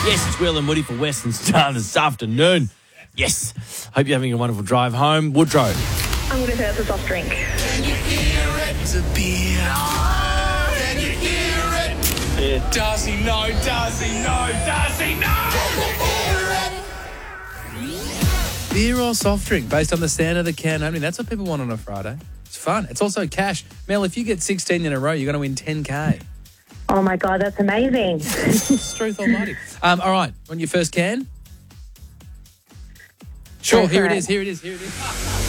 Yes, it's Will and Woody for Western Star this afternoon. Yes. Hope you're having a wonderful drive home. Woodrow. I'm going to say it's a soft drink. Can you hear it? It's a beer. Can you hear it? Yeah. Does he know? Does he know? Does he know? Beer or soft drink based on the sound of the can opening. That's what people want on a Friday. It's fun. It's also cash. Mel, if you get 16 in a row, you're going to win 10K. Oh, my God, that's amazing. Truth almighty. All right. Want your first can? Sure. Go for Here it it. is. Here it is. Here it is.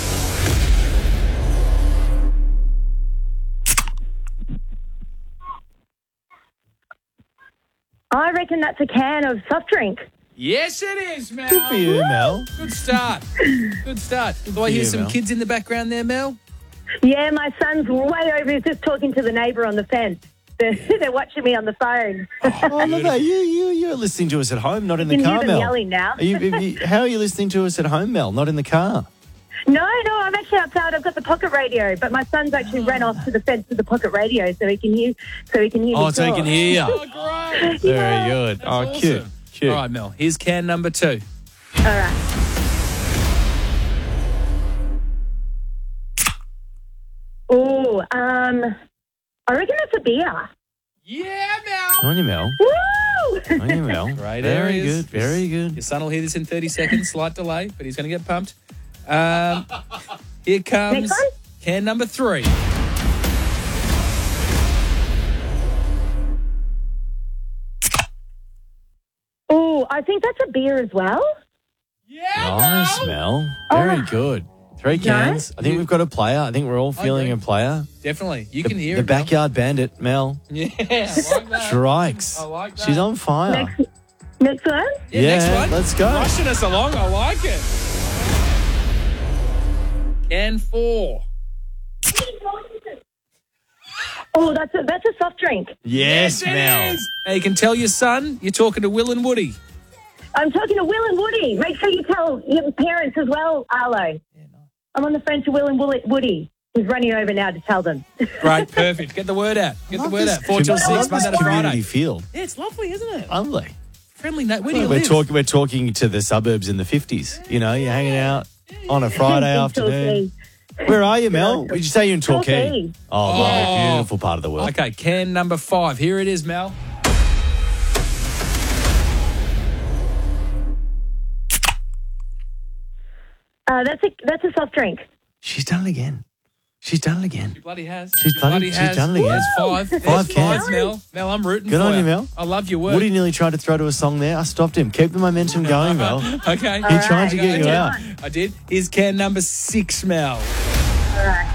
I reckon that's a can of soft drink. Yes, it is, Mel. Good for you, Mel. Good start. Good start. Do I hear you, some Mel. kids in the background there, Mel? Yeah, my son's way over. He's just talking to the neighbour on the fence. They're watching me on the phone. Oh, look at you're listening to us at home, not in the You can car, hear them Mel. yelling now. How are you listening to us at home, Mel, not in the car? No, I'm actually outside. I've got the pocket radio, but my son's actually ran off to the fence with the pocket radio so he can hear. me Oh, so he talk. can hear you. Oh, great. Very good. That's Oh, cute. awesome. Cute. All right, Mel. Here's can number 2. All right. Oh, I reckon that's a beer. Yeah, Mel. On you, Mel. Woo! On you, Mel. Great Very areas. good. Very good. Your son will hear this in 30 seconds. Slight delay, but he's going to get pumped. Here comes Next one? can number 3. Oh, I think that's a beer as well. Yeah, Nice, Mel. Very good. 3 cans. I think we've got a player. I think we're all feeling a agree. player. Definitely. You can hear The it, Mel. backyard bandit, Mel. Yeah, I like that. Strikes. I like that. She's on fire. Next one. Yeah, next one. Let's go. Rushing us along. I like it. Can 4. Oh, that's a soft drink. Yes, it Mel. is. Now you can tell your son you're talking to Will and Woody. I'm talking to Will and Woody. Make sure you tell your parents as well, Arlo. I'm on the phone to Will and Woody. He's running over now to tell them. Great, perfect. Get the word out. Get the word out. 4 till 6, This Monday to community Friday. field. Yeah, it's lovely, isn't it? Lovely. Friendly. Where do you We're live? we're talking to the suburbs in the 50s. You know, you're hanging out on a Friday afternoon. Where are you, Mel? Did you say you're in Torquay? Torquay. Oh, lovely. Beautiful part of the world. Okay, can number 5. Here it is, Mel. That's a soft drink. She's done it again. She's done it again. She bloody has. She's She bloody- she's done it again. There's 5. There's 5 cans. 5, Mel. Mel, I'm rooting Good for on you, Mel. I love your work. Woody nearly tried to throw to a song there. I stopped him. Keep the momentum going, Mel. Okay. He tried to get you out. I did. Here's can number 6, Mel. All right.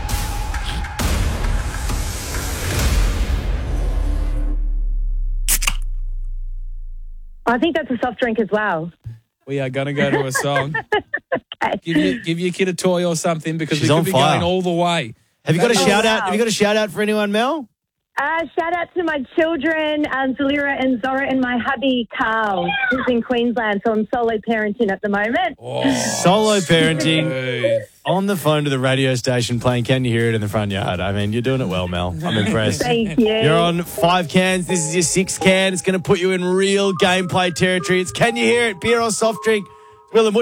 I think that's a soft drink as well. We are going to go to a song. Okay. Give your kid a toy or something because She's we on could be fire. going all the way. Have you got a Oh, shout out? wow. Have you got a shout out for anyone, Mel? Shout out to my children, Zalira and Zora, and my hubby, Carl, who's in Queensland. So I'm solo parenting at the moment. Solo parenting Hey. on the phone to the radio station playing Can You Hear It in the front yard. I mean, you're doing it well, Mel. I'm impressed. Thank you. You're on 5 cans. This is your 6th can. It's going to put you in real gameplay territory. It's Can You Hear It? Beer or soft drink? Will and Woody.